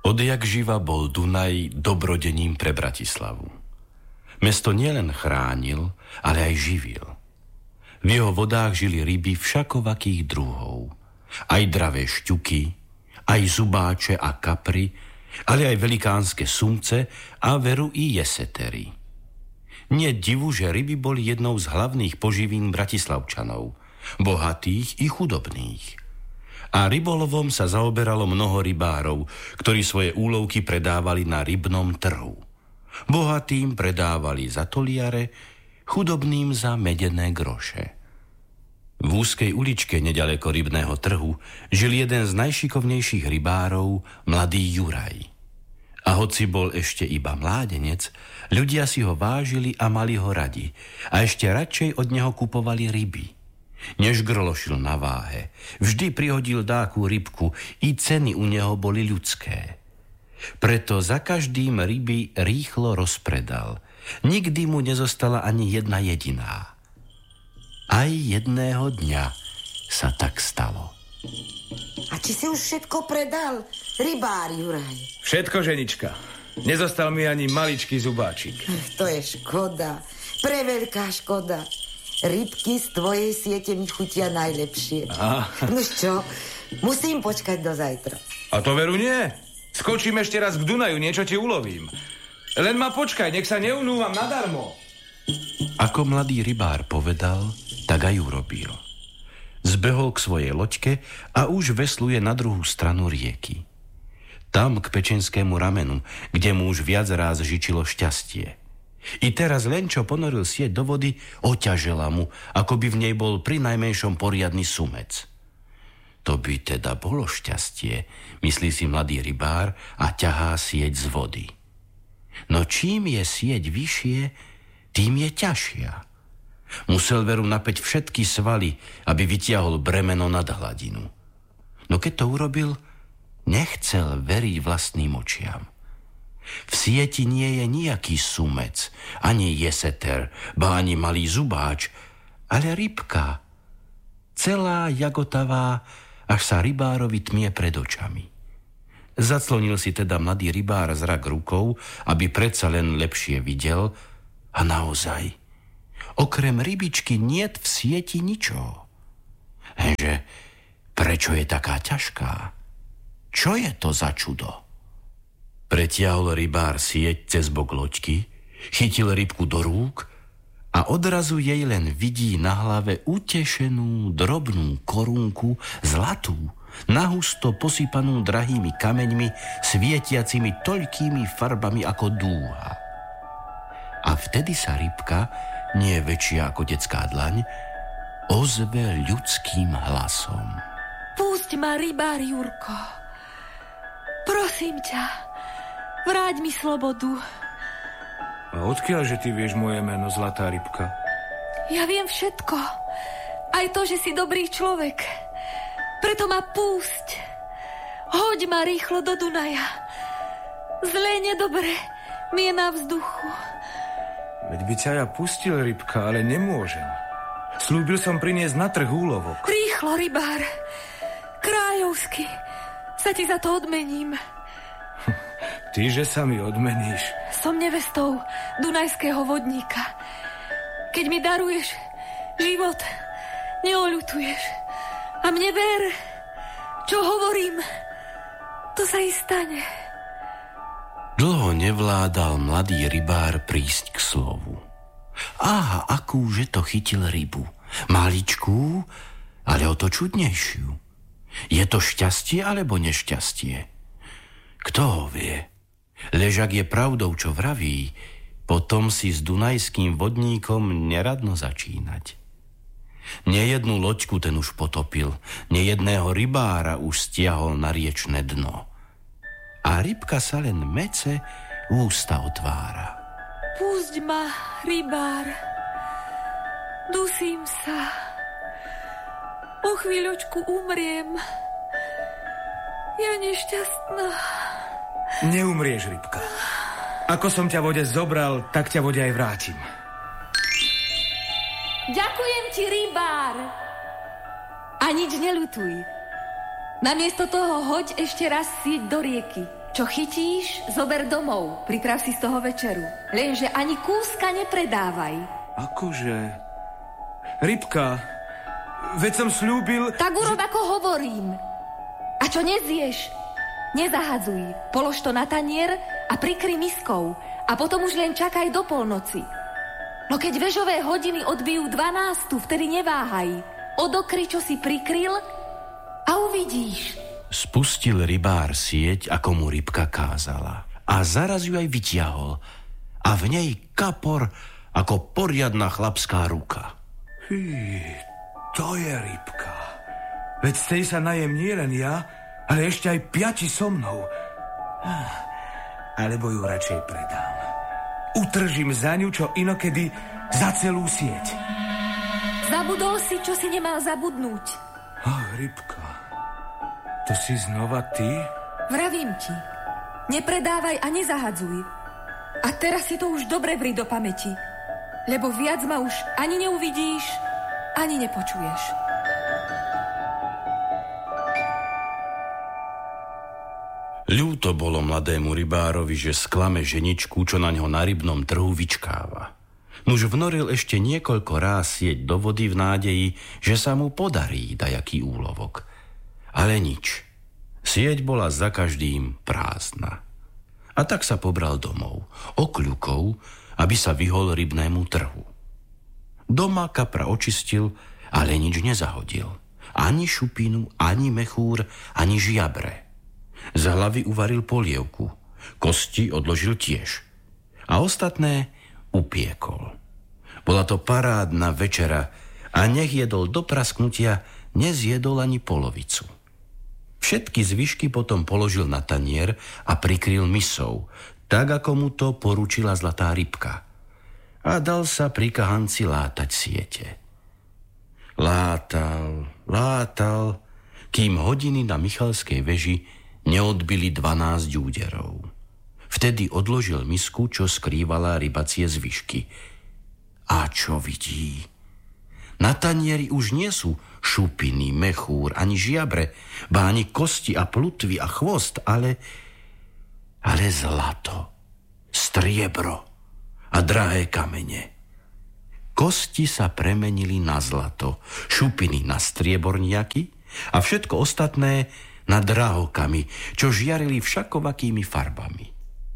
Odjak živa bol Dunaj dobrodením pre Bratislavu. Mesto nielen chránil, ale aj živil. V jeho vodách žili ryby všakovakých druhov. Aj dravé šťuky, aj zubáče a kapry, ale aj velikánske sumce a veru i jesetery. Nie divu, že ryby boli jednou z hlavných poživín bratislavčanov, bohatých i chudobných. A rybolovom sa zaoberalo mnoho rybárov, ktorí svoje úlovky predávali na rybnom trhu. Bohatým predávali za toliare, chudobným za medené groše. V úzkej uličke nedaleko rybného trhu žil jeden z najšikovnejších rybárov, mladý Juraj. A hoci bol ešte iba mládenec, ľudia si ho vážili a mali ho radi a ešte radšej od neho kupovali ryby. Než grlošil na váhe, vždy prihodil dáku rybku, i ceny u neho boli ľudské. Preto za každým ryby rýchlo rozpredal. Nikdy mu nezostala ani jedna jediná. Aj jedného dňa sa tak stalo. A či si už všetko predal, rybár Juraj? Všetko, ženička. Nezostal mi ani maličký zubáčik. To je škoda, preveľká škoda. Rybky z tvojej siete mi chutia najlepšie. No čo, musím počkať do zajtra. A to veru nie. Skočím ešte raz k Dunaju, niečo ti ulovím. Len ma počkaj, nech sa neunúvam nadarmo. Ako mladý rybár povedal, tak aj urobil. Zbehol k svojej loďke a už vesluje na druhú stranu rieky. Tam k pečenskému ramenu, kde mu už viac ráz žičilo šťastie. I teraz len čo ponoril sieť do vody, oťažela mu, ako by v nej bol pri najmenšom poriadny sumec. To by teda bolo šťastie, myslí si mladý rybár a ťahá sieť z vody. No čím je sieť vyššie, tým je ťažšia. Musel veru napäť všetky svaly, aby vytiahol bremeno nad hladinu. No keď to urobil, nechcel veriť vlastným očiam. V sieti nie je nejaký sumec, ani jeseter, ba ani malý zubáč, ale rybka. Celá jagotavá, až sa rybárovi tmie pred očami. Zaclonil si teda mladý rybár zrak rukou, aby predsa len lepšie videl, a naozaj, okrem rybičky niet v sieti ničo. Lenže prečo je taká ťažká? Čo je to za čudo? Pretiahol rybár sieť cez bok loďky, chytil rybku do rúk a odrazu jej len vidí na hlave utešenú drobnú korunku zlatú, nahusto posypanú drahými kameňmi, svietiacimi toľkými farbami ako dúha. A vtedy sa rybka, nie väčšia ako detská dlaň, ozve ľudským hlasom. Pusť ma, rybár Jurko. Prosím ťa. Vráť mi slobodu. A odkiaľže ty vieš moje meno, zlatá rybka? Ja viem všetko. Aj to, že si dobrý človek. Preto ma púšť. Hoď ma rýchlo do Dunaja. Zlé nedobre mi je na vzduchu. Veď by ťa ja pustil, rybka, ale nemôžem. Slúbil som priniesť na trh úlovok. Rýchlo, rybár. Kráľovsky sa ti za to odmením. Tyže sa mi odmeníš. Som nevestou dunajského vodníka. Keď mi daruješ život, neoľutuješ. A mne ver, čo hovorím, to sa i stane. Dlho nevládal mladý rybár prísť k slovu. Aha, akúže to chytil rybu. Maličkú, ale o to čudnejšiu. Je to šťastie alebo nešťastie? Kto ho vie? Lež ak je pravdou, čo vraví, potom si s dunajským vodníkom neradno začínať. Nejednú loďku ten už potopil, nejedného rybára už stiahol na riečne dno. A rybka sa len mece ústa otvára. Pusť ma, rybár. Dusím sa. O chvíľočku umriem. Ja nešťastná. Neumrieš, rybka. Ako som ťa vode zobral, tak ťa vode aj vrátim. Ďakujem ti, rybár. A nič neľutuj. Namiesto toho hoď ešte raz sieť do rieky. Čo chytíš, zober domov, priprav si z toho večeru. Lenže ani kúska nepredávaj. Akože? Rybka, veď som sľúbil... Tak urob, ako hovorím. A čo nezješ, nezahadzuj. Polož to na tanier a prikry miskou. A potom už len čakaj do polnoci. No keď vežové hodiny odbijú 12, vtedy neváhaj. Odokry, čo si prikryl a uvidíš. Spustil rybár sieť, ako mu rybka kázala. A zaraz ju aj vytiahol. A v nej kapor, ako poriadna chlapská ruka. To je rybka. Veď z tej sa najem nie len ja, ale ešte aj 5 so mnou. Alebo ju radšej predám. Utržím za ňu, čo inokedy za celú sieť. Zabudol si, čo si nemal zabudnúť. Rybka, to si znova ty? Vravím ti, nepredávaj a nezahadzuj. A teraz si to už dobre vri do pamäti, lebo viac ma už ani neuvidíš, ani nepočuješ. Ľúto bolo mladému rybárovi, že sklame ženičku, čo na ňo na rybnom trhu vyčkáva. Nuž vnoril ešte niekoľko ráz sieť do vody v nádeji, že sa mu podarí dajaký úlovok. Ale nič. Sieť bola za každým prázdna. A tak sa pobral domov, okľukov, aby sa vyhol rybnému trhu. Doma kapra očistil, ale nič nezahodil. Ani šupinu, ani mechúr, ani žiabre. Z hlavy uvaril polievku, kosti odložil tiež. A ostatné upiekol. Bola to parádna večera a nech jedol do prasknutia, nezjedol ani polovicu. Všetky zvyšky potom položil na tanier a prikryl misou, tak ako mu to poručila zlatá rybka. A dal sa pri kahanci látať siete. Látal, kým hodiny na Michalskej veži neodbili 12 úderov. Vtedy odložil misku, čo skrývala rybacie zvyšky. A čo vidí? Na tanieri už nie sú šupiny, mechúr, ani žiabre, ba ani kosti a plutvy a chvost, ale zlato, striebro a drahé kamene. Kosti sa premenili na zlato, šupiny na strieborniaky a všetko ostatné na drahokamy, čo žiarili všakovakými farbami.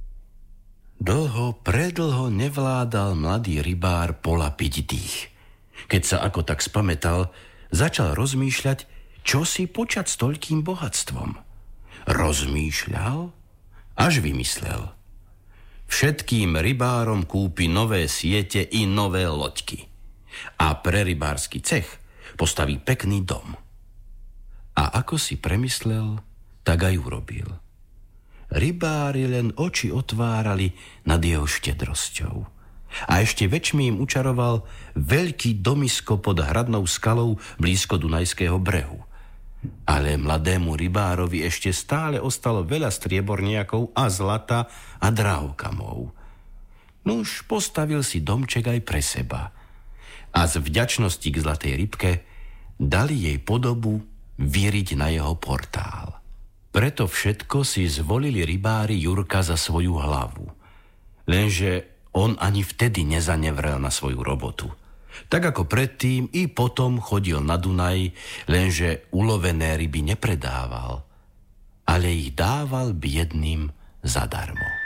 Predlho nevládal mladý rybár polapiť dých. Keď sa ako tak spamätal, začal rozmýšľať, čo si počať s toľkým bohatstvom. Rozmýšľal, až vymyslel. Všetkým rybárom kúpi nové siete i nové loďky. A pre rybársky cech postaví pekný dom. A ako si premyslel, tak aj urobil. Rybári len oči otvárali nad jeho štedrosťou. A ešte väčšmi im učaroval veľký domisko pod hradnou skalou blízko Dunajského brehu. Ale mladému rybárovi ešte stále ostalo veľa strieborniakov a zlata a drahokamov. Nuž postavil si domček aj pre seba. A z vďačnosti k zlatej rybke dali jej podobu vyriť na jeho portál. Preto všetko si zvolili rybári Jurka za svoju hlavu. Lenže on ani vtedy nezanevrel na svoju robotu. Tak ako predtým i potom chodil na Dunaj, lenže ulovené ryby nepredával, ale ich dával biedným zadarmo.